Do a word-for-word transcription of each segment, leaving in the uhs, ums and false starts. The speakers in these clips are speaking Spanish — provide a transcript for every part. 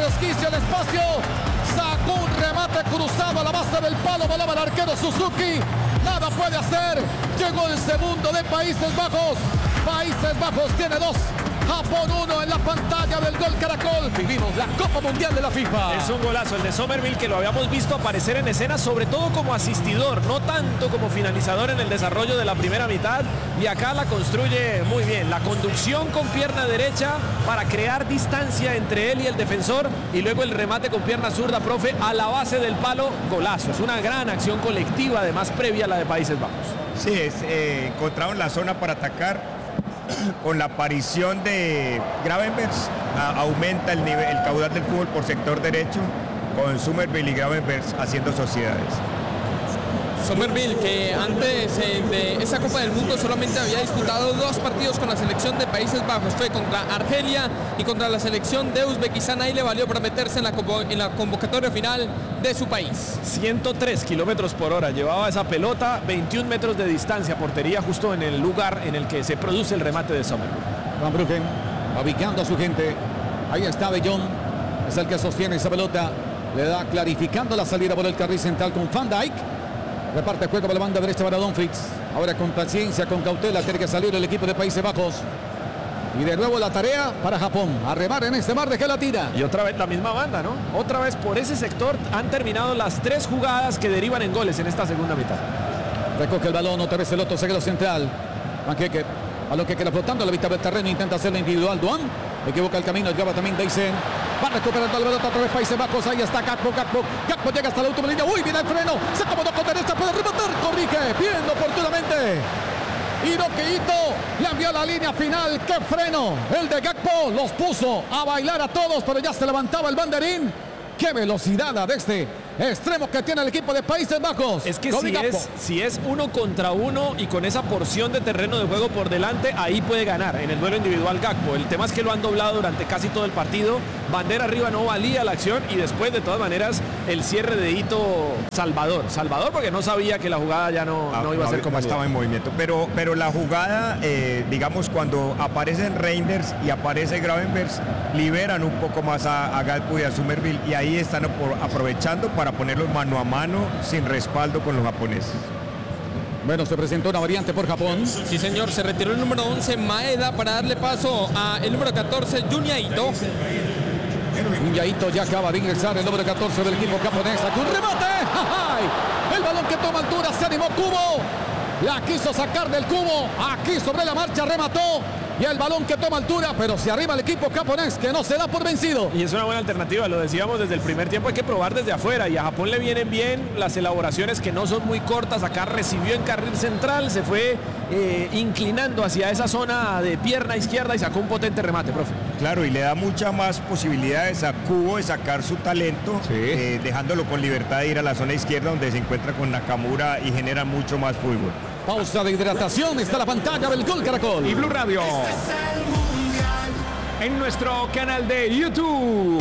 resquicio el espacio. Sacó un remate cruzado a la base del palo. Volaba el arquero Suzuki. Nada puede hacer. Llegó el segundo de Países Bajos. Países Bajos tiene dos. Japón uno en la pantalla del Gol Caracol. Vivimos la Copa Mundial de la FIFA. Es un golazo el de Somerville, que lo habíamos visto aparecer en escena, sobre todo como asistidor, no tanto como finalizador en el desarrollo de la primera mitad. Y acá la construye muy bien. La conducción con pierna derecha para crear distancia entre él y el defensor. Y luego el remate con pierna zurda, profe, a la base del palo. Golazo. Es una gran acción colectiva, además previa a la de Países Bajos. Sí, es, eh, encontraron la zona para atacar. Con la aparición de Gravenberch a, aumenta el nivel, el caudal del fútbol por sector derecho, con Somerville y Gravenberch haciendo sociedades. Somerville, que antes eh, de esa Copa del Mundo solamente había disputado dos partidos con la selección de Países Bajos. Fue contra Argelia y contra la selección de Uzbekistán. Ahí le valió para meterse en la, en la convocatoria final de su país. ciento tres kilómetros por hora llevaba esa pelota, veintiún metros de distancia, portería justo en el lugar en el que se produce el remate de Somerville. Van Bruggen, ubicando a su gente. Ahí está De Jong, es el que sostiene esa pelota. Le da clarificando la salida por el carril central con Van Dijk. Reparte juego por la banda derecha para Dumfries. Ahora con paciencia, con cautela, tiene que salir el equipo de Países Bajos. Y de nuevo la tarea para Japón. A remar en este mar de gelatina. Y otra vez la misma banda, ¿no? Otra vez por ese sector han terminado las tres jugadas que derivan en goles en esta segunda mitad. Recoge el balón, otra vez el otro segundo central. Panqueque, balón que queda flotando, la vista del terreno, intenta hacerlo individual. Duan, equivoca el camino, lleva también Dyson. Va recuperando el balón otra vez Países Bajos. Ahí está Gakpo, Gakpo. Gakpo llega hasta la última línea. Uy, viene el freno. Se acomodó con derecha, puede rematar. Corrige, bien oportunamente. Y Roqueito le envió la línea final. ¡Qué freno! El de Gakpo los puso a bailar a todos, pero ya se levantaba el banderín. ¡Qué velocidad de este extremo que tiene el equipo de Países Bajos! Es que si es, si es uno contra uno y con esa porción de terreno de juego por delante, ahí puede ganar en el duelo individual Gakpo. El tema es que lo han doblado durante casi todo el partido. Bandera arriba no valía la acción y después, de todas maneras, el cierre de hito Salvador. Salvador porque no sabía que la jugada ya no, ah, no iba a ser como estaba en movimiento. Pero, pero la jugada, eh, digamos, cuando aparecen Reinders y aparece Gravenberch, liberan un poco más a, a Gakpo y a Somerville, y ahí están por, aprovechando para ponerlos mano a mano sin respaldo con los japoneses. Bueno, se presentó una variante por Japón. Sí, señor, se retiró el número once Maeda para darle paso al número catorce Junya Ito. Junya Ito ya acaba de ingresar, el número catorce del equipo japonés. ¡Un remate! ¡Ay! El balón que toma altura, se animó Kubo. La quiso sacar del cubo. Aquí sobre la marcha remató. Y el balón que toma altura, pero se arriba el equipo japonés, que no se da por vencido. Y es una buena alternativa, lo decíamos desde el primer tiempo, hay que probar desde afuera. Y a Japón le vienen bien las elaboraciones que no son muy cortas. Acá recibió en carril central, se fue eh, inclinando hacia esa zona de pierna izquierda y sacó un potente remate, profe. Claro, y le da muchas más posibilidades a Kubo de sacar su talento, sí. eh, dejándolo con libertad de ir a la zona izquierda, donde se encuentra con Nakamura y genera mucho más fútbol. Pausa de hidratación, está la pantalla del Gol Caracol. Y Blue Radio. Este es el mundial. En nuestro canal de YouTube.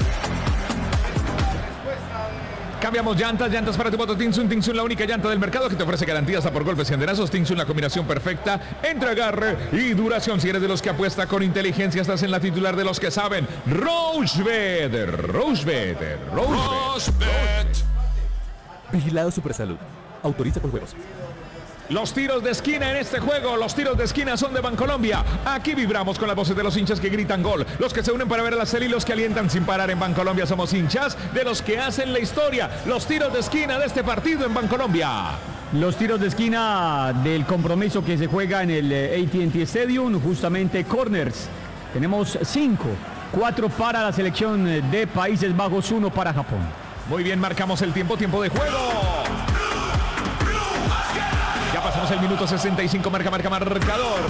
Cambiamos llantas, llantas para tu moto Tinsun. Tinsun, la única llanta del mercado que te ofrece garantías a por golpes y andenazos. Tinsun, la combinación perfecta entre agarre y duración. Si eres de los que apuesta con inteligencia, estás en la titular de los que saben. Rosebed, Rosebed, Rosebed. Vigilado Supersalud. Autoriza con juegos. Los tiros de esquina en este juego, los tiros de esquina son de Bancolombia. Aquí vibramos con las voces de los hinchas que gritan gol, los que se unen para ver a la serie y los que alientan sin parar. En Bancolombia somos hinchas de los que hacen la historia. Los tiros de esquina de este partido en Bancolombia. Los tiros de esquina del compromiso que se juega en el A T and T Stadium, justamente corners. Tenemos cinco, cuatro para la selección de Países Bajos, uno para Japón. Muy bien, marcamos el tiempo, tiempo de juego. Ya pasamos el minuto sesenta y cinco, marca, marca, marcador.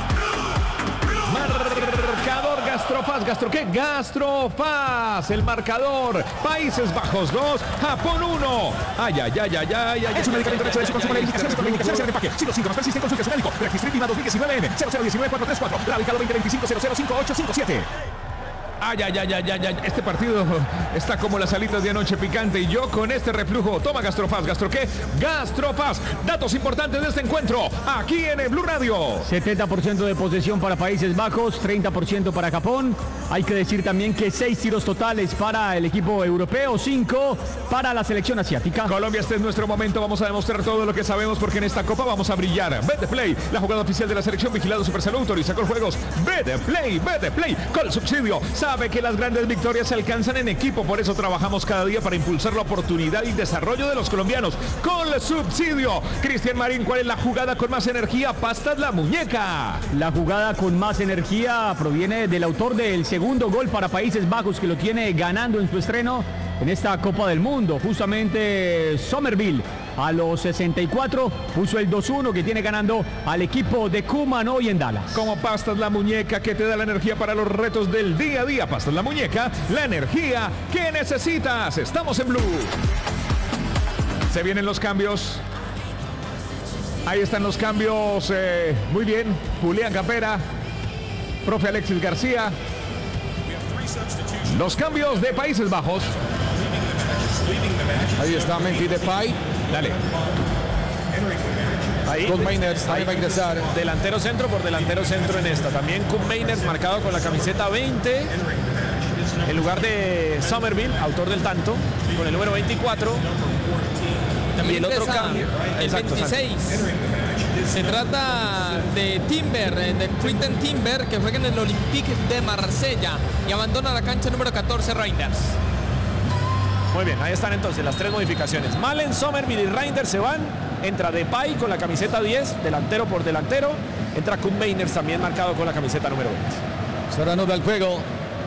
Marcador, Gastrofaz, ¿Gastro qué? Gastrofaz, el marcador. Países Bajos dos, Japón uno. Ay, ay, ay, ay, ay, ay. Es un medicamento hecho de su consumo de limitaciones con limitaciones en el empaque. Si los síntomas persisten, consulte a su médico. Registro dos mil diecinueve M cero cero uno nueve cuatro tres cuatro. Radicado veinte veinticinco cero cero cinco ocho cinco siete. Ay, ay, ay, ay, ay, ay. Este partido está como las alitas de anoche picante y yo con este reflujo. Toma Gastrofaz. ¿Gastro qué? Gastrofaz. Datos importantes de este encuentro aquí en el Blue Radio. setenta por ciento de posesión para Países Bajos, treinta por ciento para Japón. Hay que decir también que seis tiros totales para el equipo europeo, cinco para la selección asiática. Colombia, este es nuestro momento. Vamos a demostrar todo lo que sabemos porque en esta copa vamos a brillar. Betplay, la jugada oficial de la selección, vigilado Supersalud, autoriza con juegos. Betplay, Betplay, con subsidio. Sabe que las grandes victorias se alcanzan en equipo, por eso trabajamos cada día para impulsar la oportunidad y desarrollo de los colombianos. Con el subsidio. Cristian Marín, ¿cuál es la jugada con más energía? Pastas la muñeca. La jugada con más energía proviene del autor del segundo gol para Países Bajos, que lo tiene ganando en su estreno en esta Copa del Mundo. Justamente Somerville a los sesenta y cuatro puso el dos uno que tiene ganando al equipo de Koeman hoy en Dallas. Como Pastas la muñeca, que te da la energía para los retos del día a día. Pastas la muñeca, la energía que necesitas. Estamos en Blue. Se vienen los cambios. Ahí están los cambios. Eh, muy bien. Julián Campera, profe Alexis García. Los cambios de Países Bajos. Ahí está Memphis Depay. Dale. Ahí, Koen Meiners, ahí va a ingresar. Delantero centro por delantero centro en esta. También Koen Meiners marcado con la camiseta veinte. En lugar de Somerville, autor del tanto, con el número veinticuatro. También y el otro ingresa cambio. el Exacto, veintiséis. Se trata de Timber, eh, de Quinten Timber, que juega en el Olympique de Marsella y abandona la cancha número catorce, Reinders. Muy bien, ahí están entonces las tres modificaciones. Malen, Somerville y Reinders se van. Entra Depay con la camiseta diez, delantero por delantero. Entra Koen Meiners también marcado con la camiseta número veinte. Se reanuda el juego.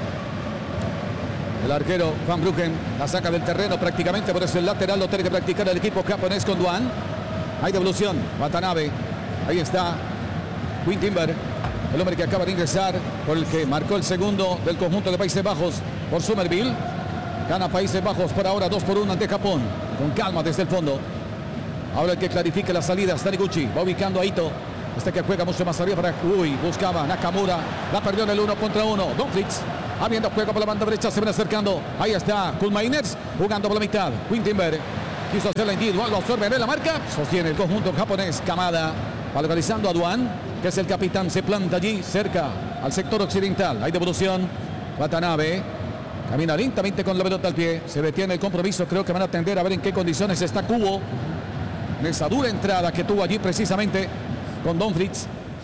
El arquero Van Bruggen la saca del terreno prácticamente, por eso el lateral lo tiene que practicar el equipo japonés con Duan. Hay devolución, Watanabe. Ahí está Quinn Timber, el hombre que acaba de ingresar, por el que marcó el segundo del conjunto de Países Bajos por Somerville. Gana Países Bajos por ahora dos por uno ante Japón. Con calma desde el fondo. Ahora el que clarifique la salida es Taniguchi. Va ubicando a Ito. Este que juega mucho más arriba para... Uy, buscaba Nakamura. La perdió en el uno contra uno. Dumfries. Habiendo juego por la banda derecha. Se viene acercando. Ahí está Koen Meiners. Jugando por la mitad. Quinn Timber. Quiso hacer la individual. Lo absorbe en la marca. Sostiene el conjunto japonés. Kamada. Va localizando a Duan, que es el capitán. Se planta allí cerca al sector occidental. Hay devolución. Watanabe. Camina lentamente con la pelota al pie. Se detiene el compromiso. Creo que van a atender a ver en qué condiciones está Kubo. En esa dura entrada que tuvo allí precisamente con Dumfries.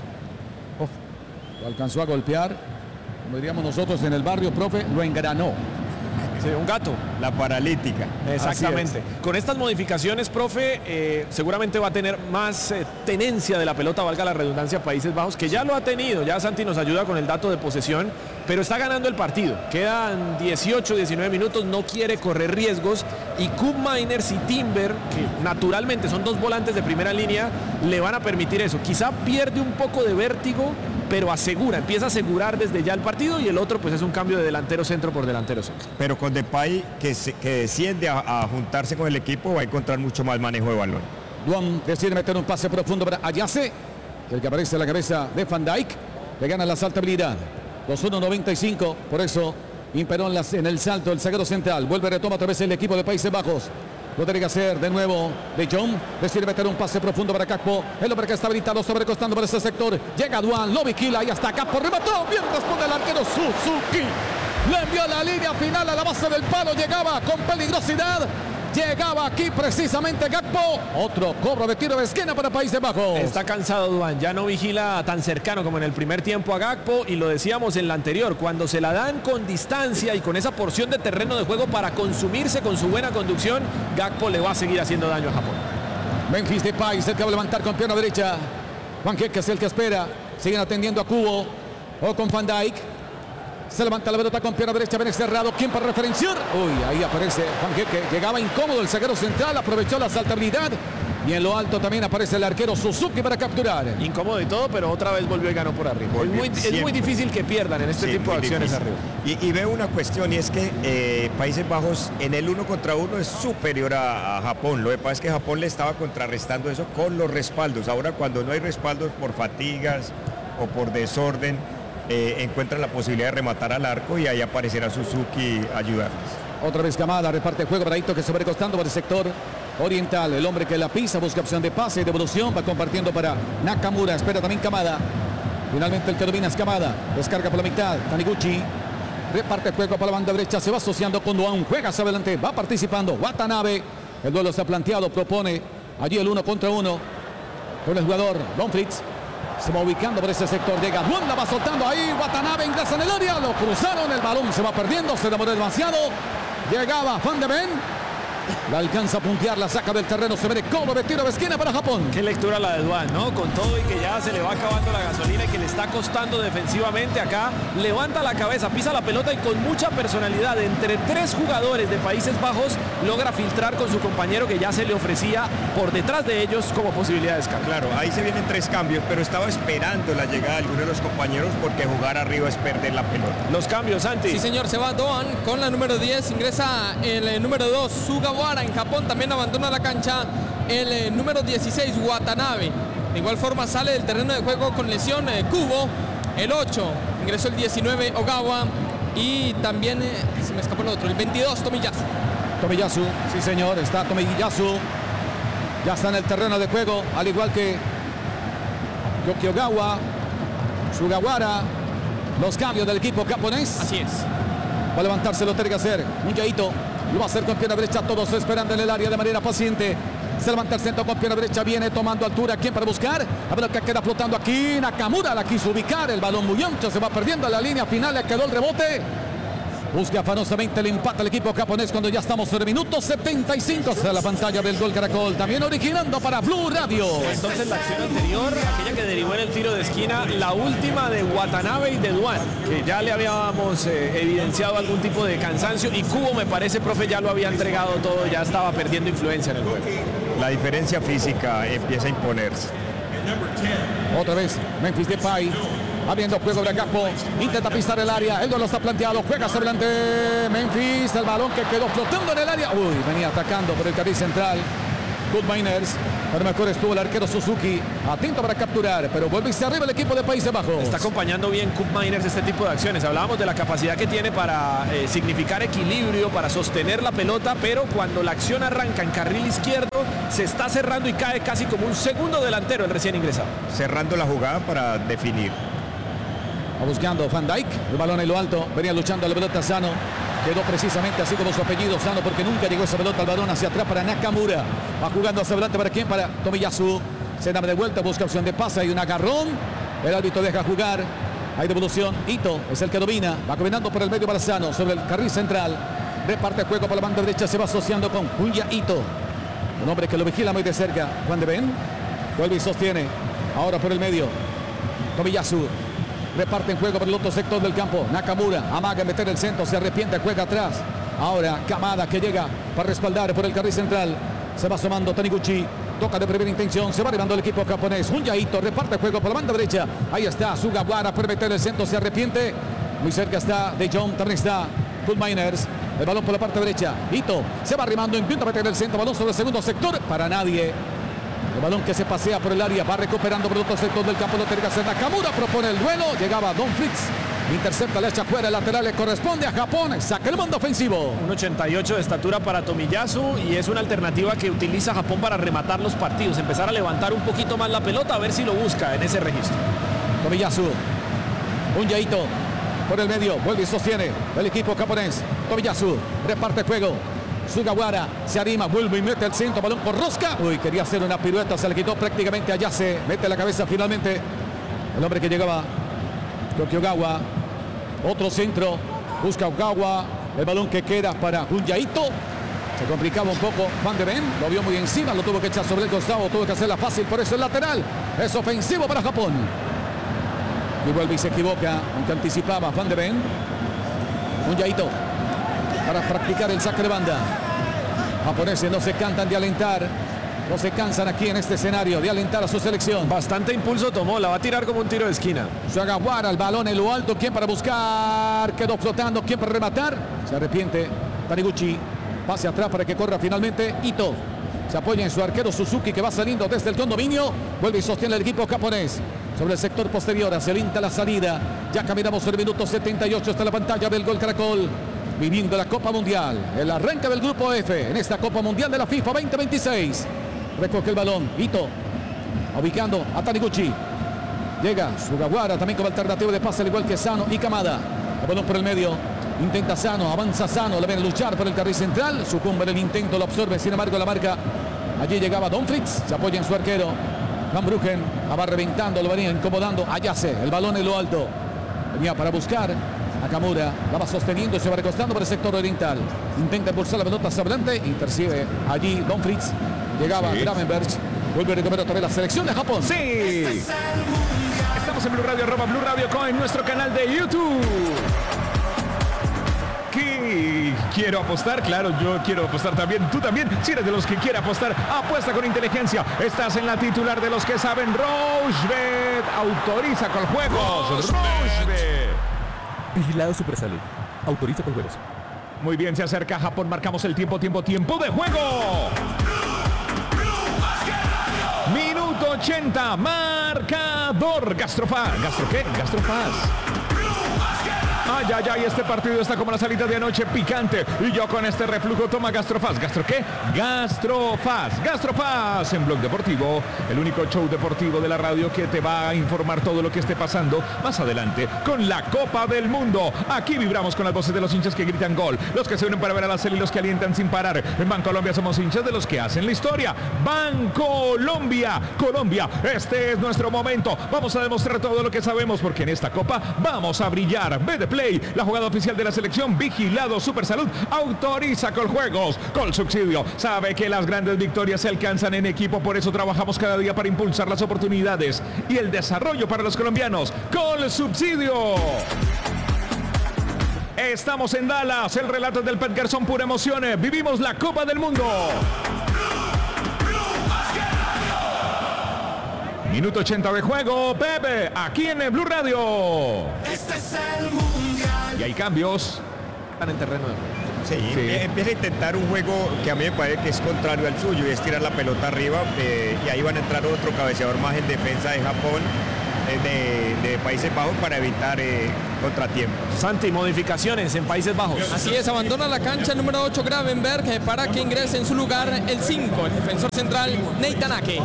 Oh, lo alcanzó a golpear. Como diríamos nosotros en el barrio, profe, lo engranó. Sí, un gato. La paralítica. Exactamente. Con estas modificaciones, profe, eh, seguramente va a tener más eh, tenencia de la pelota, valga la redundancia, Países Bajos, que ya lo ha tenido. Ya Santi nos ayuda con el dato de posesión, pero está ganando el partido. Quedan dieciocho, diecinueve minutos, no quiere correr riesgos. Y Koen Meiners y Timber, que naturalmente son dos volantes de primera línea, le van a permitir eso. Quizá pierde un poco de vértigo, pero asegura, empieza a asegurar desde ya el partido, y el otro pues es un cambio de delantero centro por delantero centro. Pero con Depay, que, se, que desciende a, a juntarse con el equipo, va a encontrar mucho más manejo de balón. Duan decide meter un pase profundo para Ayase, el que aparece en la cabeza de Van Dijk, le gana la saltabilidad. dos uno noventa y cinco, por eso imperó en, las, en el salto el zaguero central. Vuelve, retoma otra vez el equipo de Países Bajos. Lo tiene que hacer de nuevo De Jong. Decide meter un pase profundo para Gakpo. El hombre que está habilitado, sobrecostando por ese sector. Llega Duan, lo vigila y hasta Gakpo remató. Bien responde el arquero Suzuki. Le envió la línea final a la base del palo. Llegaba con peligrosidad. Llegaba aquí precisamente Gakpo. Otro cobro de tiro de esquina para Países Bajos. Está cansado Duan, ya no vigila tan cercano como en el primer tiempo a Gakpo, y lo decíamos en la anterior, cuando se la dan con distancia y con esa porción de terreno de juego para consumirse con su buena conducción, Gakpo le va a seguir haciendo daño a Japón. Memphis Depay cerca de levantar con pierna derecha. Juan Queque es el que espera. Siguen atendiendo a Kubo o con Van Dijk. Se levanta la pelota con pierna derecha, bien cerrado. ¿Quién para referenciar? Uy, ahí aparece Juan Queque. Llegaba incómodo el zaguero central, aprovechó la saltabilidad. Y en lo alto también aparece el arquero Suzuki para capturar. Incómodo y todo, pero otra vez volvió y ganó por arriba. Es muy, es muy difícil que pierdan en este Sí, tipo de muy acciones difícil. arriba. Y, y veo una cuestión, y es que eh, Países Bajos en el uno contra uno es superior a, a Japón. Lo que pasa es que Japón le estaba contrarrestando eso con los respaldos. Ahora, cuando no hay respaldos por fatigas o por desorden, eh, encuentran la posibilidad de rematar al arco y ahí aparecerá Suzuki a ayudarles. Otra vez Kamada, reparte el juego para Ito, que se va recostando por el sector oriental. El hombre que la pisa, busca opción de pase y devolución, va compartiendo para Nakamura, espera también Kamada. Finalmente el que domina es Kamada, descarga por la mitad, Taniguchi. Reparte el juego para la banda derecha, se va asociando con Duan, juega hacia adelante, va participando Watanabe. El duelo está planteado, propone allí el uno contra uno con el jugador Don Fritz. Se va ubicando por ese sector, llega Duan, la va soltando ahí, Watanabe ingresa en el área, lo cruzaron, el balón se va perdiendo, se demoró demasiado. Llegaba Van de Ven, la alcanza a puntear, la saca del terreno, se ve de codo de tiro de esquina para Japón. Qué lectura la de Duan, ¿no? Con todo y que ya se le va acabando la gasolina y que le está costando defensivamente acá, levanta la cabeza, pisa la pelota y con mucha personalidad entre tres jugadores de Países Bajos logra filtrar con su compañero que ya se le ofrecía por detrás de ellos como posibilidad de escape. Claro, ahí se vienen tres cambios, pero estaba esperando la llegada de alguno de los compañeros porque jugar arriba es perder la pelota. Los cambios, Santi. Sí, señor, se va Doan con la número diez, ingresa el eh, número dos, Sugawara. En Japón también abandona la cancha el eh, número dieciséis, Watanabe. De igual forma sale del terreno de juego con lesión eh, Kubo. El ocho, ingresó el diecinueve, Ogawa. Y también, eh, se me escapó el otro, el veintidós, Tomiyasu. Tomiyasu, sí señor, está Tomiyasu. Ya está en el terreno de juego, al igual que Yokiogawa, Sugawara. Los cambios del equipo japonés. Así es. Va a levantarse, lo tiene que hacer. Un Yaito. Lo va a hacer con pierna derecha, todos esperando en el área de manera paciente. Se levanta el centro con pierna derecha, viene tomando altura. ¿Quién para buscar? A ver, que queda flotando aquí. Nakamura la quiso ubicar. El balón muy ancho, se va perdiendo en la línea final. Le quedó el rebote. Busca afanosamente el empate al equipo japonés cuando ya estamos en el minuto setenta y cinco. Hasta la pantalla del Gol Caracol. También originando para Blue Radio. Entonces la acción anterior, aquella que derivó en el tiro de esquina, la última de Watanabe y de Duan, que ya le habíamos eh, evidenciado algún tipo de cansancio, y Kubo, me parece, profe, ya lo había entregado todo, ya estaba perdiendo influencia en el juego. La diferencia física empieza a imponerse. Otra vez Memphis Depay abriendo juego de Gakpo, intenta pisar el área, el duelo está planteado, juega hacia adelante Memphis, el balón que quedó flotando en el área, uy, venía atacando por el carril central Good Miners, pero mejor estuvo el arquero Suzuki, atento para capturar, pero vuelve y se arriba el equipo de Países Bajos. Está acompañando bien Cup Miners este tipo de acciones. Hablábamos de la capacidad que tiene para eh, significar equilibrio, para sostener la pelota, pero cuando la acción arranca en carril izquierdo, se está cerrando y cae casi como un segundo delantero el recién ingresado. Cerrando la jugada para definir. Va buscando Van Dijk, el balón en lo alto, venía luchando la pelota Sano, quedó precisamente así como su apellido Sano porque nunca llegó esa pelota al balón hacia atrás para Nakamura, va jugando hacia adelante para quién, para Tomiyasu, se da de vuelta, busca opción de pase y un agarrón, el árbitro deja jugar, hay devolución, Ito es el que domina, va caminando por el medio para Sano, sobre el carril central, reparte el juego para la banda derecha, se va asociando con Junya Ito, un hombre que lo vigila muy de cerca, Juan de Ben, vuelve y sostiene, ahora por el medio, Tomiyasu. Reparte en juego por el otro sector del campo. Nakamura amaga en meter el centro, se arrepiente, juega atrás. Ahora Kamada que llega para respaldar por el carril central. Se va asomando Taniguchi. Toca de primera intención, se va arribando el equipo japonés. Junya Ito reparte el juego por la banda derecha. Ahí está Sugawara para meter el centro, se arrepiente. Muy cerca está De Jong, también está Good Miners. El balón por la parte derecha. Ito se va arribando, intenta meter el centro. Balón sobre el segundo sector. Para nadie. El balón que se pasea por el área, va recuperando por el otro sector del campo, lo tiene que hacer Nakamura, propone el duelo, llegaba Don Fritz, intercepta, le echa fuera, el lateral le corresponde a Japón, saca el mando ofensivo. un ochenta y ocho de estatura para Tomiyasu y es una alternativa que utiliza Japón para rematar los partidos, empezar a levantar un poquito más la pelota, a ver si lo busca en ese registro. Tomiyasu, un Yaito por el medio, vuelve y sostiene el equipo japonés. Tomiyasu reparte el juego. Sugawara se anima, vuelve y mete el centro, balón por rosca. Uy, quería hacer una pirueta, se le quitó prácticamente allá, se mete la cabeza finalmente. El hombre que llegaba, Yokiogawa, otro centro, busca Ogawa, el balón que queda para Junya Ito. Se complicaba un poco, Van de Ven, lo vio muy encima, lo tuvo que echar sobre el costado, tuvo que hacerla fácil, por eso el lateral. Es ofensivo para Japón. Y vuelve y se equivoca, aunque anticipaba Van de Ven. Junya Ito para practicar el saque de banda. Japoneses no se cantan de alentar, no se cansan aquí en este escenario de alentar a su selección. Bastante impulso tomó, la va a tirar como un tiro de esquina. Sugawara, el balón en lo alto, ¿quién para buscar? Quedó flotando, ¿quién para rematar? Se arrepiente Taniguchi, pase atrás para que corra finalmente Ito. Se apoya en su arquero Suzuki que va saliendo desde el condominio, vuelve y sostiene el equipo japonés. sobre el sector posterior, hacia el Inter la salida. Ya caminamos el minuto setenta y ocho hasta la pantalla del Gol Caracol. Viviendo la Copa Mundial, el arranque del Grupo F en esta Copa Mundial de la FIFA veinte veintiséis. Recoge el balón, Ito, ubicando a Taniguchi. Llega Sugawara también como alternativa de pase, al igual que Sano y Kamada. El balón por el medio, intenta Sano, avanza Sano, le ven luchar por el carril central. Sucumbe en el intento, lo absorbe, sin embargo la marca. Allí llegaba Don Fritz, se apoya en su arquero. Van Bruggen, va reventando, lo venía incomodando. Ayase, el balón en lo alto. Venía para buscar a Nakamura, la va sosteniendo, se va recostando por el sector oriental. Intenta impulsar la pelota hacia adelante, intercibe allí Don Fritz. Llegaba sí. Gravenberg, vuelve a recuperar otra vez la selección de Japón. Sí. Estamos en Blue Radio, arroba Blue Radio Co en nuestro canal de YouTube. ¿Qué quiero apostar? Claro, yo quiero apostar también. Tú también, si eres de los que quiere apostar, apuesta con inteligencia. Estás en la titular de los que saben. Rochebet autoriza con juegos. Rochebet. Vigilado Supersalud. Autoriza con juegos. Muy bien, se acerca Japón. Marcamos el tiempo, tiempo, tiempo de juego. Minuto ochenta. Marcador. Gastrofaz. ¿Gastro qué? Gastrofaz. Ay, ay, ay, este partido está como la salida de anoche, picante. Y yo con este reflujo toma Gastrofaz. ¿Gastro qué? Gastrofaz. Gastrofaz en Blog Deportivo, el único show deportivo de la radio que te va a informar todo lo que esté pasando más adelante con la Copa del Mundo. Aquí vibramos con las voces de los hinchas que gritan gol, los que se unen para ver a la serie y los que alientan sin parar. En Bancolombia somos hinchas de los que hacen la historia. Bancolombia, Colombia, este es nuestro momento. Vamos a demostrar todo lo que sabemos porque en esta Copa vamos a brillar. Ve de Play, la jugada oficial de la selección. Vigilado Supersalud autoriza Coljuegos. Colsubsidio sabe que las grandes victorias se alcanzan en equipo, por eso trabajamos cada día para impulsar las oportunidades y el desarrollo para los colombianos. Colsubsidio. Estamos en Dallas, el relato del Pet Garzón, pura emoción. Vivimos la Copa del Mundo. Minuto ochenta de juego, Pepe, aquí en el Blue Radio. Este es el mundial. Y hay cambios. Están en terreno. Sí, sí, empieza a intentar un juego que a mí me parece que es contrario al suyo, y es tirar la pelota arriba, eh, y ahí van a entrar otro cabeceador más en defensa de Japón, eh, de, de Países Bajos, para evitar eh, contratiempos. Santi, modificaciones en Países Bajos. Así es, abandona la cancha el número ocho Gravenberg para que ingrese en su lugar el cinco, el defensor central Nathan Ake.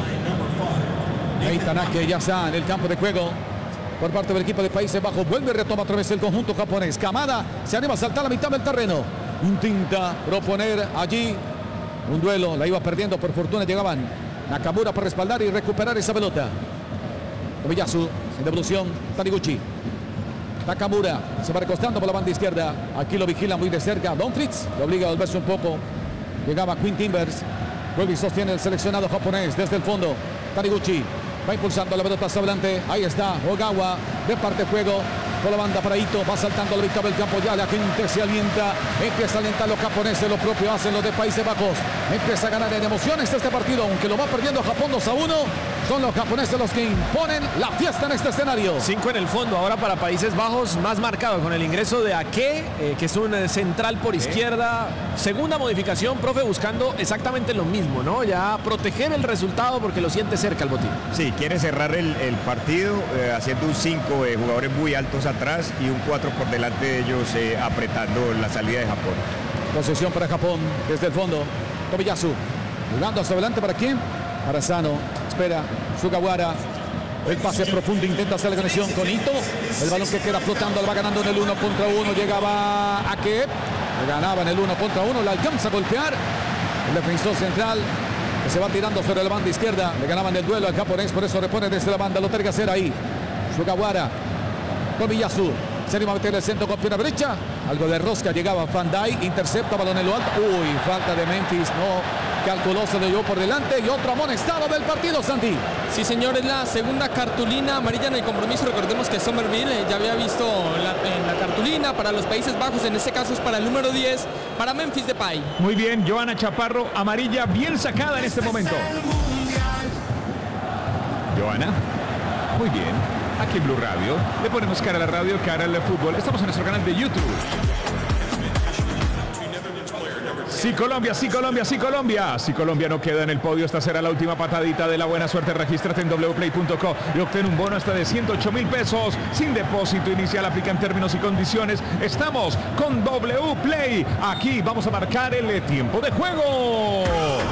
Nathan Ake ya está en el campo de juego por parte del equipo de Países Bajos. Vuelve y retoma otra vez el conjunto japonés. Kamada se anima a saltar a la mitad del terreno. Intenta proponer allí un duelo. La iba perdiendo, por fortuna llegaban Nakamura para respaldar y recuperar esa pelota. Tomiyasu en devolución. Taniguchi. Nakamura se va recostando por la banda izquierda. Aquí lo vigila muy de cerca Don Fritz. Lo obliga a volverse un poco. Llegaba Quinn Timbers. Vuelve y sostiene el seleccionado japonés desde el fondo. Taniguchi va impulsando la pelota hacia adelante. Ahí está Ogawa de parte de juego por la banda para Ito. Va saltando a la mitad del campo. Ya la gente se alienta. Empieza a alentar los japoneses. Lo propio hacen los de Países Bajos. Empieza a ganar en emociones este partido. Aunque lo va perdiendo Japón dos a uno. Son los japoneses los que imponen la fiesta en este escenario. Cinco en el fondo ahora para Países Bajos. Más marcado con el ingreso de Ake, eh, que es un eh, central por izquierda. Segunda modificación, profe, buscando exactamente lo mismo, ¿no? Ya proteger el resultado porque lo siente cerca el botín. Sí, quiere cerrar el, el partido eh, haciendo un cinco de jugadores muy altos atrás y un cuatro por delante de ellos, eh, apretando la salida de Japón. Posesión para Japón desde el fondo. Tomiyasu jugando hacia adelante. ¿Para quién? Para Sano. Espera Sugawara. El pase profundo, intenta hacer la conexión con Ito. El balón que queda flotando, lo va ganando en el uno contra uno. Llegaba Ake. Le ganaba en el uno contra uno. Le alcanza a golpear el defensor central, que se va tirando sobre la banda izquierda. Le ganaban el duelo al japonés, por eso repone desde la banda. Lo tiene que hacer ahí Sugawara. Tomiyasu se anima a meter el centro con pierna derecha. Algo de rosca, llegaba Van Dijk, intercepta, balón en lo alto. Uy, falta de Memphis, no calculó, se lo llevó por delante. Y otro amonestado del partido, Santi. Sí, señor, es la segunda cartulina amarilla en el compromiso. Recordemos que Somerville eh, ya había visto la, en la cartulina para los Países Bajos. En este caso es para el número diez, para Memphis Depay. Muy bien, Joana Chaparro, amarilla bien sacada en este momento. Joana, muy bien. Aquí en Blue Radio, le ponemos cara a la radio, cara al fútbol. Estamos en nuestro canal de YouTube. Sí Colombia, sí Colombia, sí Colombia. Si Colombia no queda en el podio, esta será la última patadita de la buena suerte. Regístrate en doble u play punto co y obtén un bono hasta de ciento ocho mil pesos sin depósito inicial. Aplica en términos y condiciones. Estamos con W Play. Aquí vamos a marcar el tiempo de juego.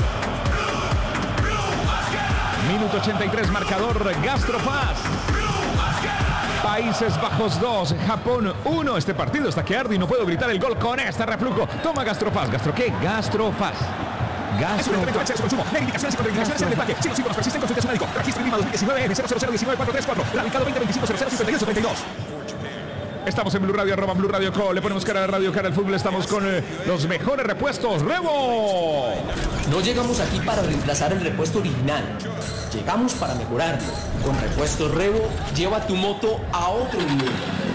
Minuto ochenta y tres, marcador Gastrofast. Países Bajos dos, Japón uno. Este partido está que arde y no puedo gritar el gol con este reflujo. Toma Gastrofast. ¿Gastro qué? Gastrofast. Gastrofast. Su consumo. Leer indicaciones y contraindicaciones en el empaque. Si los síntomas persisten, consulte a su médico. Registro Lima dos mil diecinueve N cero cero cero uno nueve cuatro tres cuatro. Radicado veinte veinticinco cero cero cincuenta y uno setenta y dos. Estamos en Blue Radio, arroba Blue Radio Co. Le ponemos cara a Radio, cara al fútbol. Estamos con eh, los mejores repuestos. ¡Revo! No llegamos aquí para reemplazar el repuesto original. Llegamos para mejorarlo. Con Repuestos Revo, lleva tu moto a otro nivel.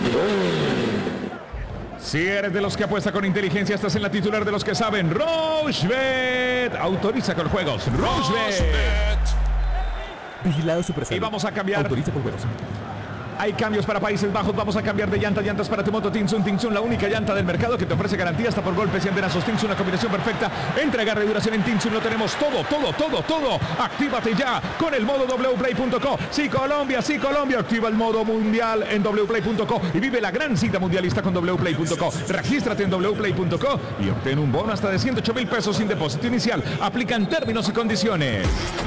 Si eres de los que apuesta con inteligencia, estás en la titular de los que saben. Rochebet autoriza con juegos. Rochebet. Vigilado Supersalud. Y vamos a cambiar. Autoriza con juegos. Hay cambios para Países Bajos. Vamos a cambiar de llanta. Llantas para tu moto Tinsun. Tinsun, la única llanta del mercado que te ofrece garantía hasta por golpes y andenazos. Tinsun, una combinación perfecta entre agarre y duración. En Tinsun lo tenemos todo, todo, todo, todo. Actívate ya con el modo doble u play punto co. Sí Colombia, sí Colombia. Activa el modo mundial en doble u play punto co y vive la gran cita mundialista con doble u play punto co. Regístrate en doble u play punto co y obtén un bono hasta de ciento ocho mil pesos sin depósito inicial. Aplican términos y condiciones.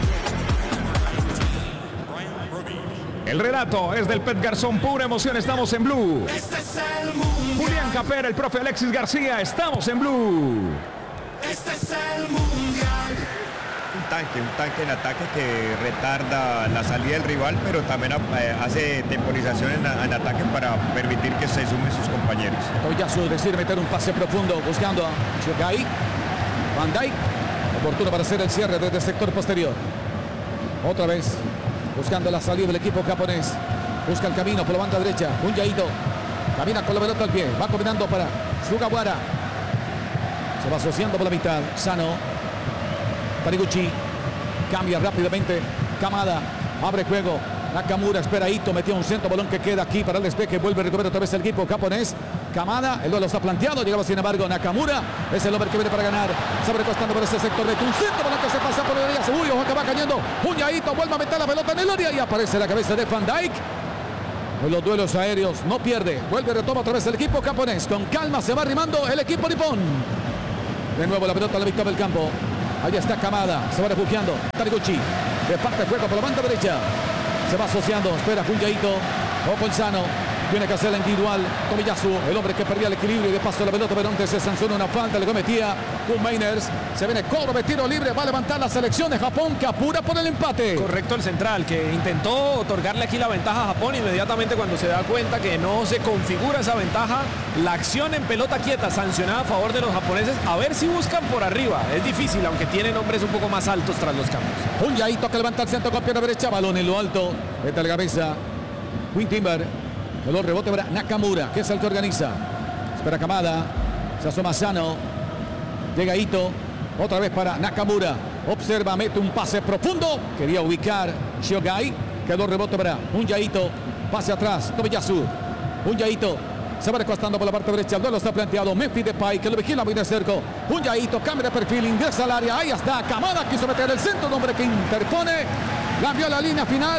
El relato es del Pet Garzón, pura emoción, estamos en Blue. Este es el mundial. Julián Capera, el profe Alexis García, estamos en Blue. Este es el mundial. Un tanque, un tanque en ataque que retarda la salida del rival, pero también eh, hace temporización en, en ataque para permitir que se sumen sus compañeros. Tobiyasu decide meter un pase profundo buscando a Shogai. Van Dijk, oportuno para hacer el cierre desde el sector posterior. Otra vez buscando la salida del equipo japonés. Busca el camino por la banda derecha. Un Yaito. Camina con la pelota al pie. Va combinando para Sugawara. Se va asociando por la mitad. Sano. Taniguchi. Cambia rápidamente. Kamada. Abre juego. Nakamura espera Ito. Metió un centro. Balón que queda aquí para el despeje. Vuelve a recuperar otra vez el equipo japonés. Kamada. El duelo está planteado. Llegaba sin embargo Nakamura. Es el hombre que viene para ganar. Se abre costando por ese sector. Mete un centro. Balón que se pasa por el área. Seguro. Juan que va cayendo. Un Yaito. Vuelve a meter la pelota en el área. Y aparece la cabeza de Van Dijk. En los duelos aéreos no pierde. Vuelve y retoma otra vez el equipo japonés. Con calma se va arrimando el equipo nipón. De nuevo la pelota a la mitad del campo. Ahí está Kamada. Se va refugiando. Taniguchi. Reparte el juego por la banda derecha. Se va asociando. Espera Junyaito. O Colzano. Tiene que hacer la individual. Tomiyasu, el hombre que perdía el equilibrio y de paso la pelota, pero antes se sanciona una falta. Le cometía Kun Mainers. Se viene cobro de tiro libre. Va a levantar la selección de Japón que apura por el empate. Correcto el central, que intentó otorgarle aquí la ventaja a Japón. Inmediatamente cuando se da cuenta que no se configura esa ventaja, la acción en pelota quieta sancionada a favor de los japoneses. A ver si buscan por arriba. Es difícil, aunque tienen hombres un poco más altos tras los cambios. Un Yaito que levanta el centro con pierna derecha. Balón en lo alto. Mete la cabeza. Quinn Timber. El rebote para Nakamura, que es el que organiza. Espera Kamada. Se asoma Sano. Llega Ito. Otra vez para Nakamura. Observa, mete un pase profundo. Quería ubicar Shogai. Quedó rebote para un Yaito. Pase atrás. Tomiyasu. Un Yaito. Se va recostando por la parte derecha. El duelo está planteado. Memphis Depay, que lo vigila muy de cerca. Un Yaito. Cambia de perfil. Ingresa al área. Ahí está. Kamada quiso meter el centro. Un hombre que interpone. La envió a la línea final.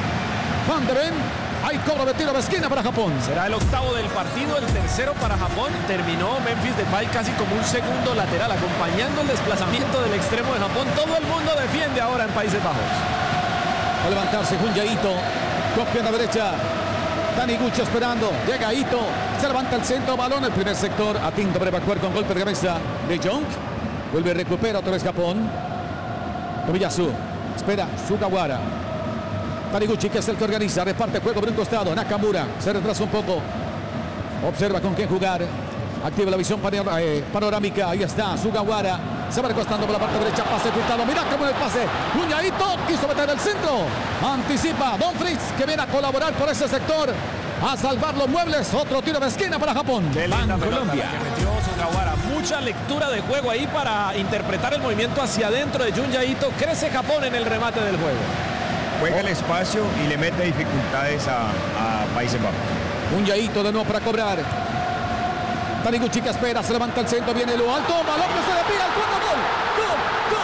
Van de Ven. Hay cobro de tiro de esquina para Japón. Será el octavo del partido, el tercero para Japón. Terminó Memphis Depay casi como un segundo lateral, acompañando el desplazamiento del extremo de Japón. Todo el mundo defiende ahora en Países Bajos. Va a levantarse Junyaito. Con pierna derecha. Taniguchi esperando. Llega Ito. Se levanta el centro. Balón el primer sector. A tinto para evacuar con golpe de cabeza de Jong. Vuelve y recupera otra vez Japón. Tomiyasu. Espera Sugawara. Taniguchi, que es el que organiza, reparte juego por un costado. Nakamura se retrasa un poco. Observa con quién jugar. Activa la visión panorámica. Ahí está Sugawara. Se va recostando por la parte derecha. Pase filtrado. Mira cómo el pase. Junyaito quiso meter el centro. Anticipa Don Fritz, que viene a colaborar por ese sector. A salvar los muebles. Otro tiro de esquina para Japón. Qué linda Colombia. Que metió Sugawara. Mucha lectura de juego ahí para interpretar el movimiento hacia adentro de Junyaito. Crece Japón en el remate del juego. Juega el espacio y le mete dificultades a, a Países Bajos. Un Yaito de nuevo para cobrar. Taniguchi que espera, se levanta el centro, viene lo alto, balón que se le pira al fondo, gol, gol, gol.